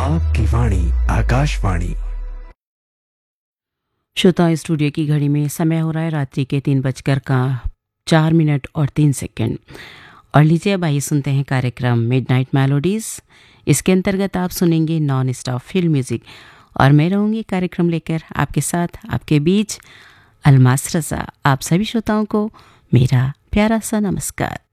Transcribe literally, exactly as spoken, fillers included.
आपकी वाणी आकाशवाणी। श्रोता, स्टूडियो की घड़ी में समय हो रहा है रात्रि के तीन बजकर का चार मिनट और तीन सेकंड। और लीजिए अब आइए सुनते हैं कार्यक्रम मिडनाइट मेलोडीज। इसके अंतर्गत आप सुनेंगे नॉन स्टॉप फिल्म म्यूजिक और मैं रहूँगी कार्यक्रम लेकर आपके साथ, आपके बीच अलमास रजा। आप सभी श्रोताओं को मेरा प्यारा सा नमस्कार।